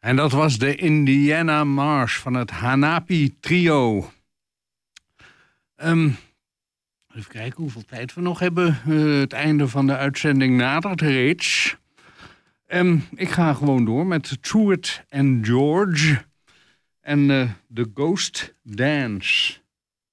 En dat was de Indiana March van het Hanapi Trio. Even kijken hoeveel tijd we nog hebben. Het einde van de uitzending nadert reeds. Ik ga gewoon door met Truett and George en The Ghost Dance.